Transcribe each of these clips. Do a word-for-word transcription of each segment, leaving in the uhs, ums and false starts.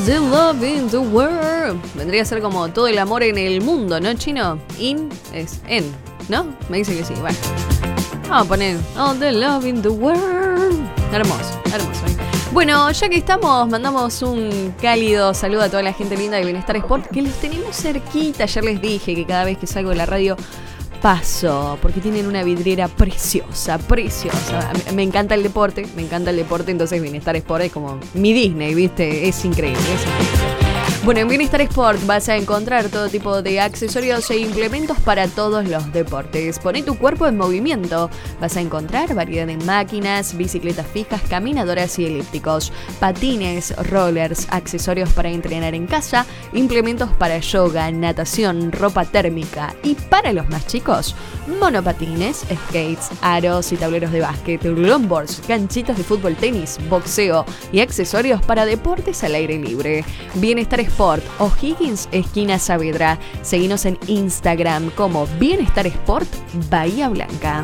the love in the world. Vendría a ser como todo el amor en el mundo, ¿no, chino? In es en, ¿no? Me dice que sí, bueno. Vamos a poner all the love in the world. Hermoso, hermoso. Bueno, ya que estamos, mandamos un cálido saludo a toda la gente linda de Bienestar Sport, que los tenemos cerquita. Ayer les dije que cada vez que salgo de la radio paso, porque tienen una vidriera preciosa, preciosa. Me encanta el deporte, me encanta el deporte, entonces Bienestar Sport es como mi Disney, ¿viste? Es increíble, es increíble. Bueno, en Bienestar Sport vas a encontrar todo tipo de accesorios e implementos para todos los deportes. Poné tu cuerpo en movimiento. Vas a encontrar variedad de máquinas, bicicletas fijas, caminadoras y elípticos, patines, rollers, accesorios para entrenar en casa, implementos para yoga, natación, ropa térmica y para los más chicos, monopatines, skates, aros y tableros de básquet, longboards, ganchitos de fútbol, tenis, boxeo y accesorios para deportes al aire libre. Bienestar Sport, O'Higgins, esquina Saavedra. Seguinos en Instagram como Bienestar Sport Bahía Blanca.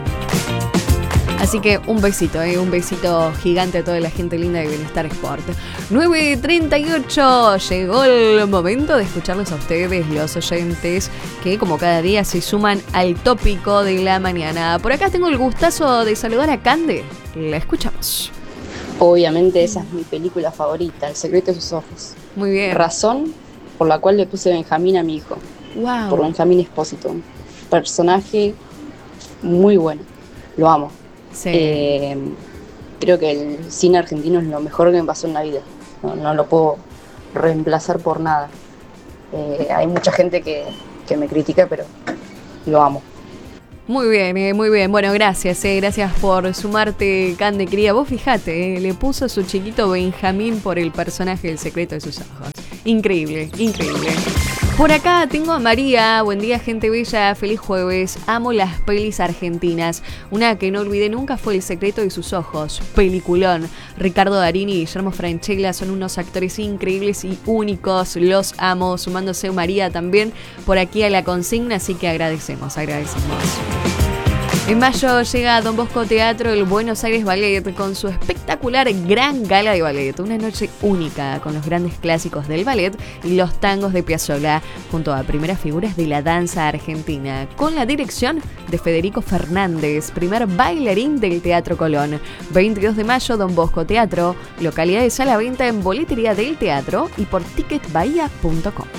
Así que un besito, ¿eh? un besito gigante a toda la gente linda de Bienestar Sport. nueve treinta y ocho, llegó el momento de escucharlos a ustedes, los oyentes, que como cada día se suman al tópico de la mañana. Por acá tengo el gustazo de saludar a Cande. La escuchamos. Obviamente esa es mi película favorita, El secreto de sus ojos. Muy bien. Razón por la cual le puse Benjamín a mi hijo. Wow. Por Benjamín Espósito. Un personaje muy bueno. Lo amo. Sí. Eh, creo que el cine argentino es lo mejor que me pasó en la vida. No, no lo puedo reemplazar por nada. Eh, hay mucha gente que, que me critica, pero lo amo. Muy bien, eh, muy bien. Bueno, gracias, eh, gracias por sumarte, Cande, querida. Vos fijate, eh, le puso a su chiquito Benjamín por el personaje del secreto de sus ojos. Increíble, increíble. Por acá tengo a María. Buen día, gente bella. Feliz jueves. Amo las pelis argentinas. Una que no olvidé nunca fue El secreto de sus ojos. Peliculón. Ricardo Darín y Guillermo Francella son unos actores increíbles y únicos. Los amo. Sumándose María también por aquí a la consigna. Así que agradecemos, agradecemos. En mayo llega Don Bosco Teatro, el Buenos Aires Ballet, con su espectacular gran gala de ballet. Una noche única con los grandes clásicos del ballet y los tangos de Piazzolla, junto a primeras figuras de la danza argentina, con la dirección de Federico Fernández, primer bailarín del Teatro Colón. veintidós de mayo, Don Bosco Teatro, localidades a la venta en boletería del teatro y por ticket bahía punto com.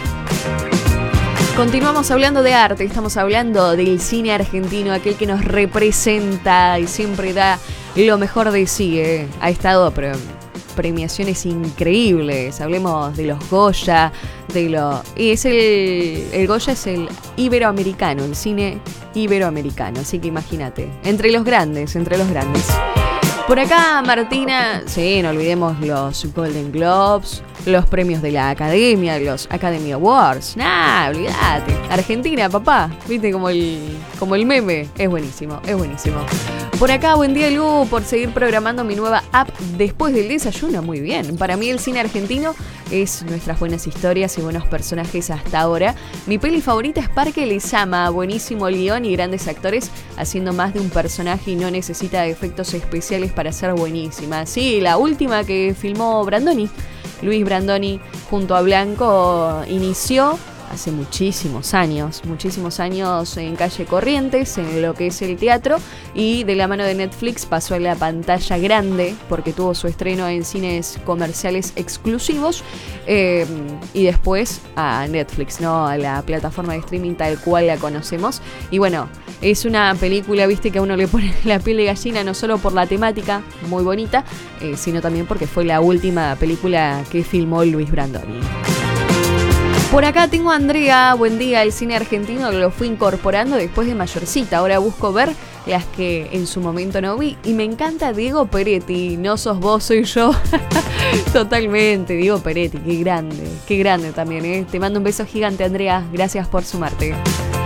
Continuamos hablando de arte, estamos hablando del cine argentino, aquel que nos representa y siempre da lo mejor de sí. ¿eh? Ha estado pre- premiaciones increíbles, hablemos de los Goya, de lo y es el, el Goya es el iberoamericano, el cine iberoamericano, así que imagínate, entre los grandes, entre los grandes. Por acá Martina, sí, no olvidemos los Golden Globes, los premios de la Academia, los Academy Awards. Nah, olvídate. Argentina, papá. Viste como el, como el meme. Es buenísimo, es buenísimo. Por acá, buen día, Lu, por seguir programando mi nueva app después del desayuno. Muy bien. Para mí el cine argentino es nuestras buenas historias y buenos personajes hasta ahora. Mi peli favorita es Parque Lezama. Buenísimo guión y grandes actores haciendo más de un personaje y no necesita efectos especiales para ser buenísima. Sí, la última que filmó Brandoni. Luis Brandoni junto a Blanco inició hace muchísimos años, muchísimos años en Calle Corrientes, en lo que es el teatro, y de la mano de Netflix pasó a la pantalla grande porque tuvo su estreno en cines comerciales exclusivos eh, y después a Netflix, ¿no? A la plataforma de streaming tal cual la conocemos. Y bueno, es una película, viste, que a uno le pone la piel de gallina no solo por la temática, muy bonita, eh, sino también porque fue la última película que filmó Luis Brandoni. Por acá tengo a Andrea, buen día, el cine argentino lo fui incorporando después de mayorcita, ahora busco ver las que en su momento no vi y me encanta Diego Peretti, no sos vos, soy yo. Totalmente, Diego Peretti, qué grande, qué grande también, ¿eh? Te mando un beso gigante, Andrea, gracias por sumarte.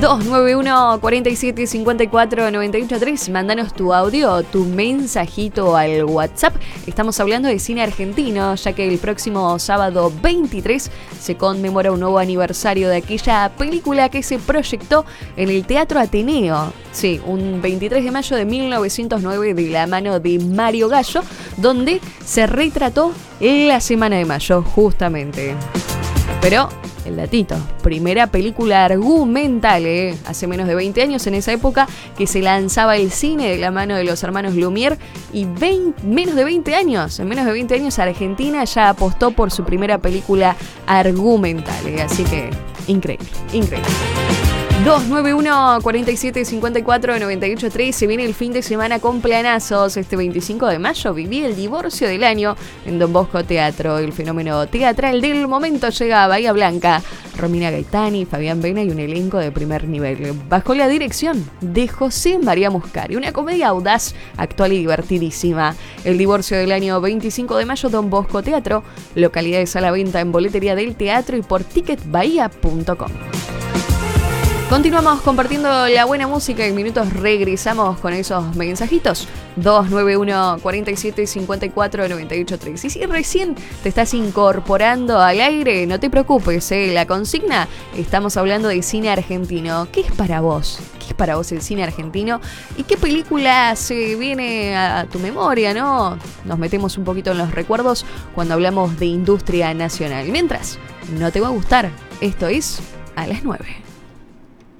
dos nueve uno, cuatro siete, cinco cuatro, nueve ocho tres. Mándanos tu audio, tu mensajito al WhatsApp. Estamos hablando de cine argentino, ya que el próximo sábado veintitrés se conmemora un nuevo aniversario de aquella película que se proyectó en el Teatro Ateneo. Sí, un veintitrés de mayo de mil novecientos nueve, de la mano de Mario Gallo, donde se retrató la Semana de Mayo, justamente. Pero el datito, primera película argumental, ¿eh? Hace menos de veinte años, en esa época, que se lanzaba el cine de la mano de los hermanos Lumière, y veinte, menos de veinte años, en menos de veinte años Argentina ya apostó por su primera película argumental, ¿eh? Así que increíble, increíble. dos nueve uno, cuatro siete, cinco cuatro, nueve ocho tres. Se viene el fin de semana con planazos. Este veinticinco de mayo viví el divorcio del año en Don Bosco Teatro. El fenómeno teatral del momento llega a Bahía Blanca. Romina Gaetani, Fabián Vena y un elenco de primer nivel, bajo la dirección de José María Muscari. Una comedia audaz, actual y divertidísima. El divorcio del año veinticinco de mayo, Don Bosco Teatro. Localidades a la venta en boletería del teatro y por ticket bahía punto com. Continuamos compartiendo la buena música. En minutos regresamos con esos mensajitos. dos nueve uno, cuatro siete, cinco cuatro, nueve ocho tres. Y si recién te estás incorporando al aire, no te preocupes, ¿eh? La consigna, estamos hablando de cine argentino. ¿Qué es para vos? ¿Qué es para vos el cine argentino? ¿Y qué película se viene a tu memoria, no? Nos metemos un poquito en los recuerdos cuando hablamos de industria nacional. Mientras, no te va a gustar. Esto es A las nueve.